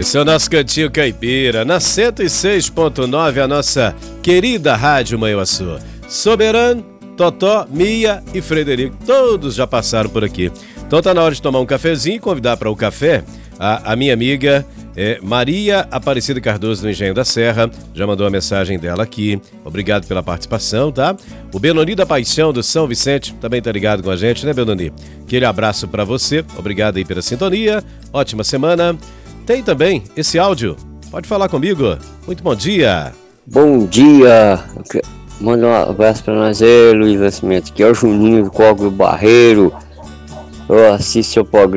Esse é o nosso Cantinho Caipira, na 106.9, a nossa querida Rádio Manhuaçu. Soberano, Totó, Mia e Frederico, todos já passaram por aqui. Então tá na hora de tomar um cafezinho e convidar para o café a minha amiga Maria Aparecida Cardoso do Engenho da Serra. Já mandou a mensagem dela aqui. Obrigado pela participação, tá? O Benoni da Paixão do São Vicente também tá ligado com a gente, né, Benoni? Aquele abraço para você. Obrigado aí pela sintonia. Ótima semana. Tem também esse áudio. Pode falar comigo. Muito bom dia. Bom dia. Manda um abraço para nós aí, Luiz Nascimento, que é o Juninho do Código Barreiro. Eu assisto seu programa.